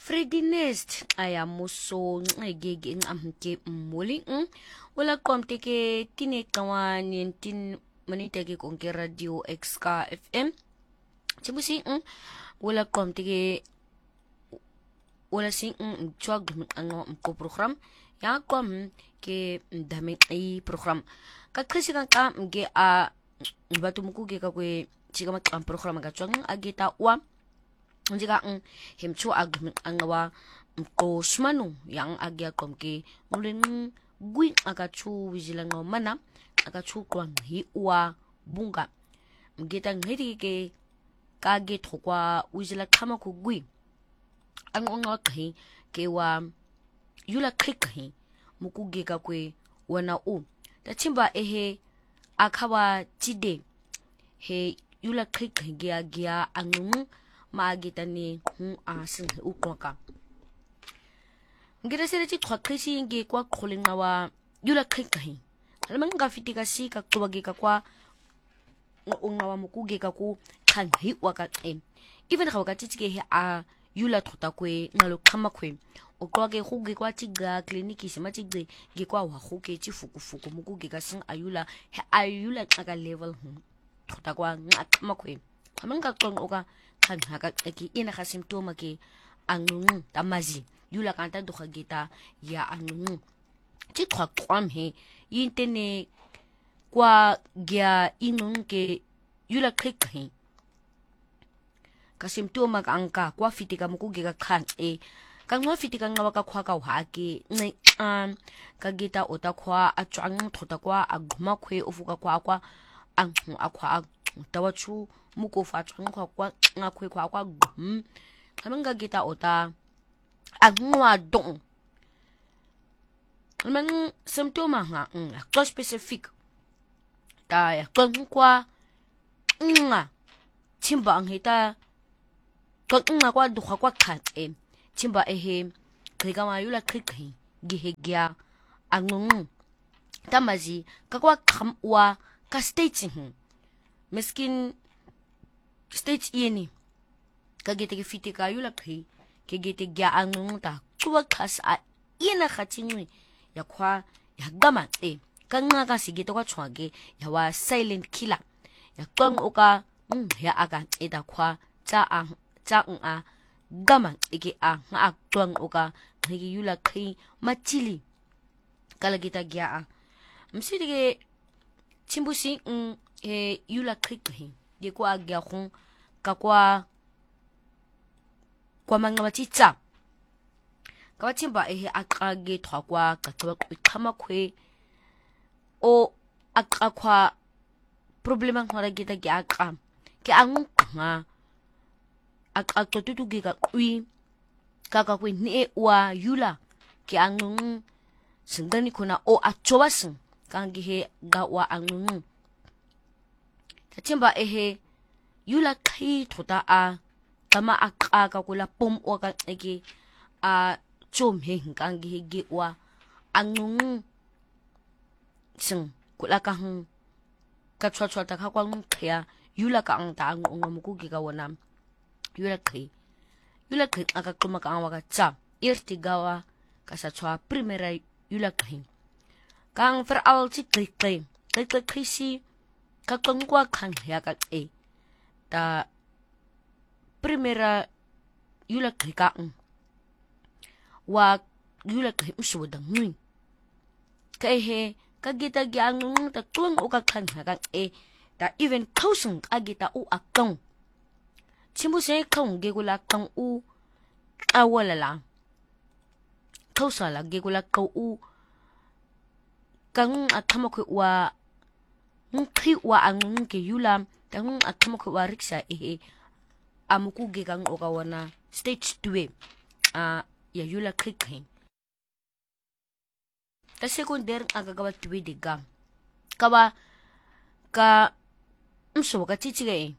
Freddy Nest aya muso ngegege ngamke muli wala komte ke tine kawani tin manita ke konke radio XK FM chibusi wala komte ke wala sing chwag ano ko program ya kom ke dame ai program ka krisi kan ka nge a batu muku ke ka kwe chiga makam program ga chwang agita wa Jika himchu angwa ko smanu yang agya komke ngulin gui agachu wijilang mana agachu kwang hi wa bunga mgeta ngiri ke kage thokwa wijila kama ku gui ang ngwa kai ke wa yula kai muku ge ka kwe wana u ta chimba ehe akawa chide he yula kai ge agya angung maagita ni asin ukwaka ngira sere chi thwa khisi nge kwa kholinga wa yula khikahi alman nga fitika si ka kwage ka kwa unga wa mukuge ka ku khan hi waka even kha ka titike he a yula thota kwe ngalo khama kwe ukwage khuge kwa tiga kliniki sima tigre ge kwa wa khuke chi fuku mukuge ka sing ayula he ayula ka level thota kwa ngakama kwe amanga kong oka kan haka eki ina ka simptoma ke angungu tamazi yula kanta duha gita ya angungu chi kwa kwam he yintene kwa gya inung ke yula klik he ka simptoma ka angka kwa fitika mukuge ka kan ka ngwa fitika ngawa ka kwa ka wake ne ka gita ota kwa achang thota kwa aguma kwe ofuka kwa anghu akwa tawachu muko fa chang kwa ngakwe kwa kamanga gita ota agwa dong man symptoma nga kwa specific ta ya kwa chimba angita kwa duha kwa khat chimba ehe kigama yula kikhi gihegya angung tamazi kakwa khamwa ka staging miskin stage yeni kagete ke fitika yula khi kegete gya angung ta chuwa khas a ina khatingwe ya kwa ya gama kanga ka sigete kwa chwage ya wa silent killer ya kwang oka ya aga eta kwa cha a gama ike a nga kwang oka ngiki yula khi machili kala kita gya a msidige chimbusi yula khi ye kwa gya khung ka kwa manga machitsa ka chimba ehe akage thakwa ka twa khama khwe o akakwa problema ngora gita gya ka ke angu nga akatotutu ge ka kwi ka kwe ni wa yula ke angu singani kuna o achowa sing kangi he ga wa angu chimba ehe yula khai thota a kama akaka kula pom o ka eke a chom he kangi he ge wa angung sing kula ka ka chwa ta ka kwang khya yula ka ang ta ang muku ge ka wona yula khai aka kuma ka wa ka cha irtigawa ka sa chwa primera yula khai kang fer al chi klik si ka kwang kwa khang ya ka ta primera yula klika wa yula klim suda ngui ka he ka gita gyang ta tuang o ka khan ha ka ta even kausung agita u akong chimbu se khong ge gula kong u awala la kausala ge gula ko u kang athama ko wa ngkhi wa ang ke yula tang athama ko wa riksa amuku ge kang oka wana stage 2 ya yula kikhin ta secondary agagawa 2 diga kawa ka mso ka chichige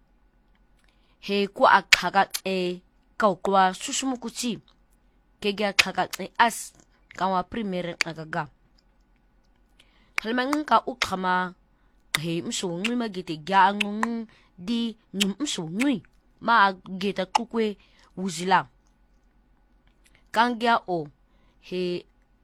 he ku akhaga ka kwa susumuku chi ke ga khaga as kawa primary agaga halmang ka ukhama he mso ngui magite gya ngung di mso ngui ma geta kukwe wuzila kangya o he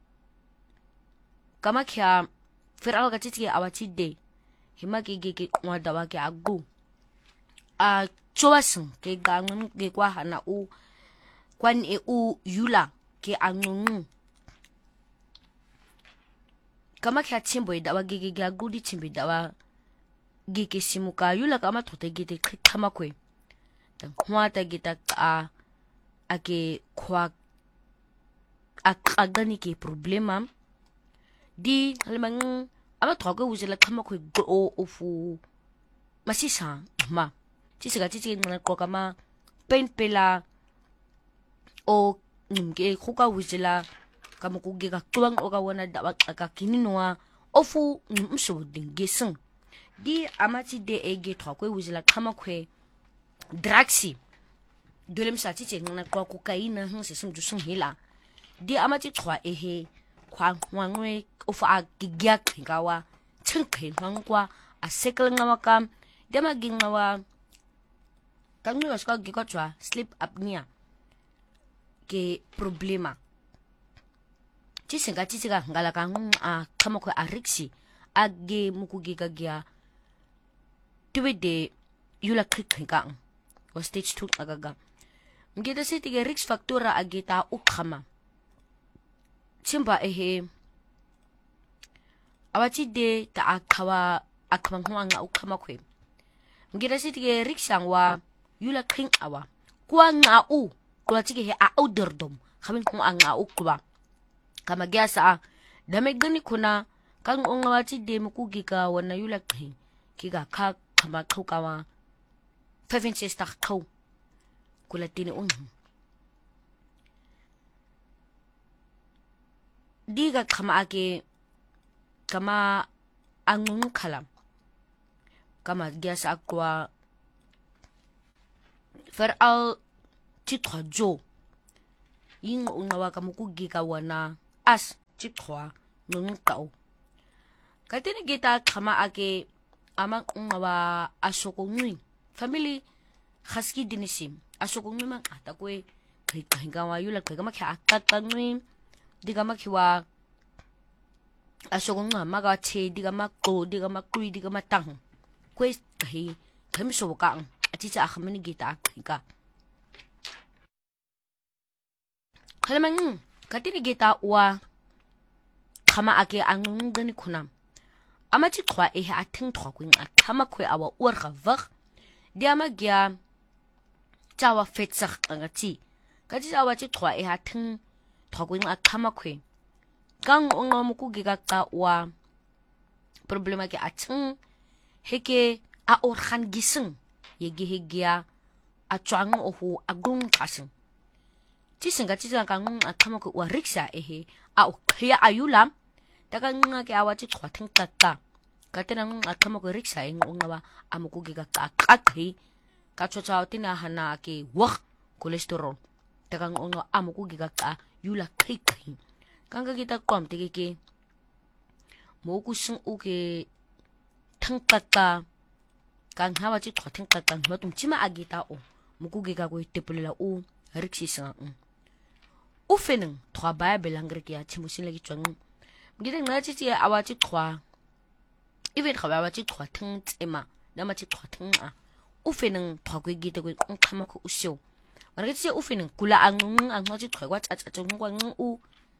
kama kya feral ka titi awati de he magige ke kwada wa ke agu a chowasin ke gangun ke kwa hana u kwan e u yula ke angungu kama kya timbo da wa gige ga gudi timbi da wa gige simuka yula kama tote gite kama kwe dan kwa ta gita a ake kwa akagani ke problema di halmang ama thoga wuzela kama kwe go ofu masisa ma tisiga tisi ngana ko kama pen pela o nimge khuka wuzela kama kugiga tuwang oga wana dawa ka kininwa ofu mso dingesing di amati de ege thokwe wuzela kama kwe draxi dolem sa titi ngana ko kokaina hse sim jusung hela di amati thwa ehe kwa ngwe ofu agigya khingawa chinkhe ngwa a sekle ngawa kam dema gingawa kangwe waska gikotwa sleep apnea ke problema tisinga tisiga ngala kangu a kama ko arixi age mukugiga gya tuwede yula khinga wa stage 2 agaga ngida sitige rix factura agita ukhama chimba ehe awati de ta akawa akamangwanga ukhama kwe ngida sitige rixang wa yula khingawa kwa nga u kwa tike he a outdom khamin ko anga ukwa kama gyasa dame gani kuna kan ongawati de mukugika wana yula khin kiga kha kama khokawa 5 inches ta kho kula tini diga kama ake kama angung khala kama gyasa akwa fer al titro jo ying ungawa kamukugika wana as titro nungkao katene gita kama ake ama ungawa asoko ngui family khaski dinisim asoko ngui ma kata kwe khingawa yula kama kha akata ngui diga makhiwa asoko ngwa maga che diga makko diga makui diga matang kwe kai kamiso ka atita akhamani gita akika kalamang katini gita wa kama ake angungani kuna amati khwa ehe athing thwa kwing akhama khwe awa urga vag diama gya chawa fetsag ngati kati awa ti khwa ehe athing thwa kwing akhama khwe kang ongomu kugiga ka wa problema ke athing heke a organ gising yegi hegia a chwang ohu agung kasing tisinga kang akhama khwe wa riksha ehe a okhya ayula daga nga ke awati khwathing kaka katena akhama ko riksha ngawa amukugiga kakhi ka chocha tina hana ke wah cholesterol daga nga amukugiga ka yula khikhi kanga kita kom tike moku sing uke thangkaka kang hawati khwathing kaka matum chima agita o mukugiga ko tepulela u rikshi sa u feneng thwa ba belangre ke ya chimusin lagi chwang ngide ngathi ti awati khwa even khwa awati khwa thang tsema namati khwa thang a u feneng thwa ko gite ko khama ko usyo mara ke ti u feneng kula angung angati khwa kwa tsa ngwa u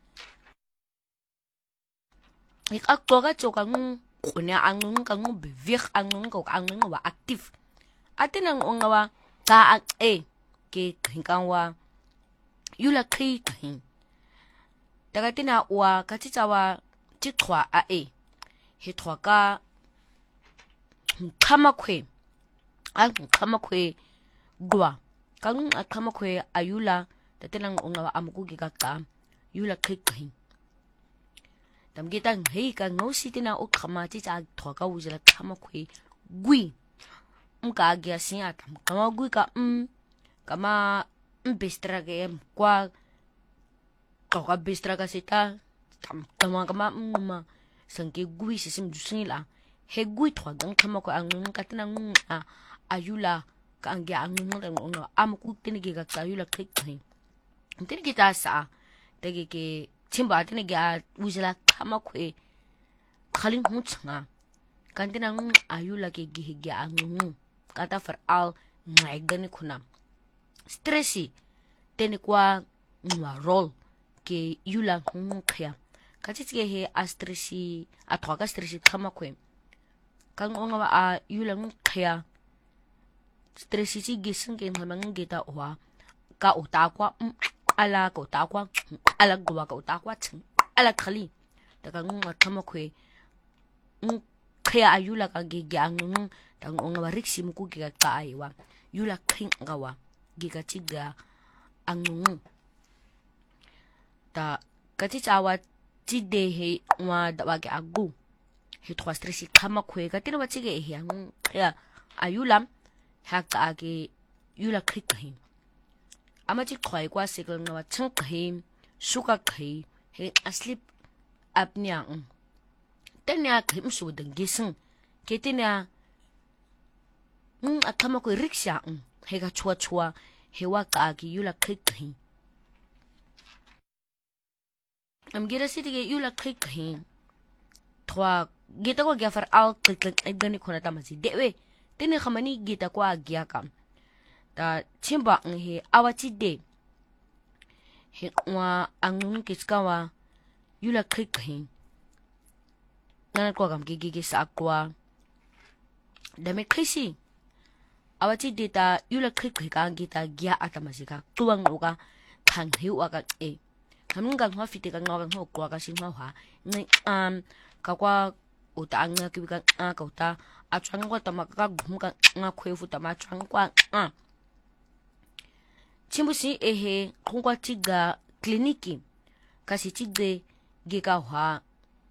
ik aktoga tsoka khone angung ka ngu bevig angung ko angung wa active atenang ongawa ka ke khinkawa yula kri khin daga tina wa katitawa titwa a he twa ka khama khwe gwa kang khama khwe ayula tatenang ongawa amukugi ka yula khin tamgita hei ka ngosi tina o khama tita twa ka wuzela khama khwe gwi mka gya sinya tam kama gwi ka kama bestra ke kwa ka bestra ka sita tam kama ma sangke gui sisim jusila he gui thwa gang khama ko ang katina ayula ka angya ang no am ku tinige ka ayula klik khin tin kita sa tege ke chimba tene ga ujala kama kwe khalin huntsanga kantina ayula ke gihe ga kata veral ngaigani kuna stressi tene kwa rol ke yula kya katitike he astressi athoka stressi kama kwe kangonga ba a yula kya stressi ti gising ke ngamang gita wa ka utakwa ala ka utakwa ala gwa ka utakwa ala khali daga kama kwe kaya ayula ka gigang tangonga ba riksi muku giga kaiwa yula khingawa giga tiga angungu ta katitawa tide he wa dawa ke agu he trois stressi kama kwe katina batige he ya ayula haka ke yula khikahin amachi khoi kwa sekal ngawa changkahin suka khai he asleep apnea tanya khim su den gising ketina akama ko riksha he ga chua he wa ka ki yula khikhin am gira sitige yula khikhin thwa gita ko gafar al khik gani khona tamasi dewe tini khamani gita ko agya kam ta chimba he awati de he wa angun kiskawa yula khikhin nana kwa kam gigi sa kwa dame khisi awati data yula khik ka gita gya atamasika tuwang uga khang hiu aga kamun ga ngwa fite ka ngwa ngo kwa ka singwa ha ni ka kwa uta anga ki ka ka uta atwang kwa tamaka gum ka nga khwefu tama twang kwa chimbusi ehe khungwa tiga kliniki kasi tigde gika ha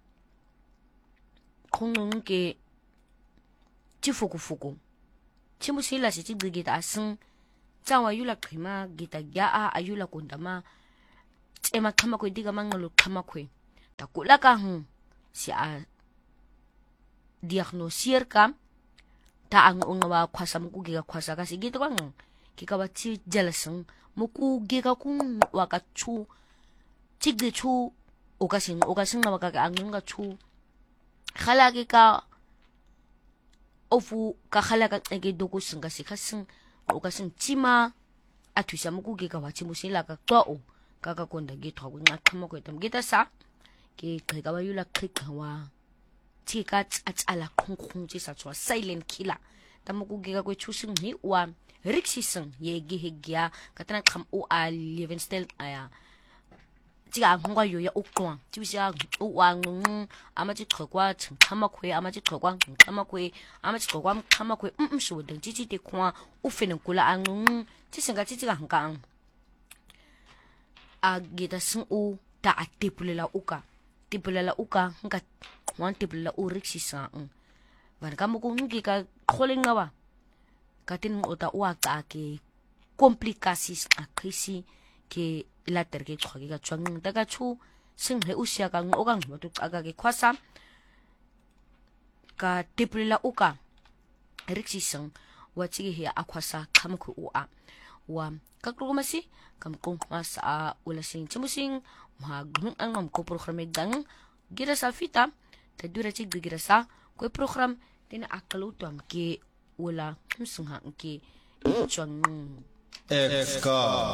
khunung ke chifuku chimusi la si gita asing tawa yula khima gita gya ayula kundama ema khama ko diga mangalo khama kwe takula ka si a diagnostier kam ta ang ungawa khwasa muku giga khwasa kasi gita kwang kikawa chi jelasung muku giga kung waka chu tigde chu okasing na waka angunga chu khalagi ka ofu ka khalaga ege doku singa sikasing okasing chima atwisa muku ge ka wachi musila ka to kaka konda ge thogu nga khama ko tam geta sa ke ka ba yula khikawa tika ala khung chi sa chwa silent killer tamuku ge ka ko chusing ni wa riksising ye ge hegya katana kham o a livingstone aya 지가 뭔가 요야 옥광 집이야 오왕 아마지 거과 참마코에 아마지 거광 참마코에 아마지 거광 참마코에 쇼등 지지데 콩아 우페는 꿀라 안 지생가 지지가 한강 아기다 승우 다 아티플라 우카 티플라 우카 그러니까 원 티플라 우릭시사 varga mo kung giga kholinga wa katin ota uaka ke complications akhisi ke later ke khagi ga chwang daga chu singhe usya ka ngogang motu aga ke khwasa ka tiplila uka riksi sing wachi he akhwasa khamku ua wa kakrumasi kamkong masa ula sing chimusing magung ang ko program gang gira sa fita ta dura chi gira sa ko program tin akalutam ke wala sungha ke chwang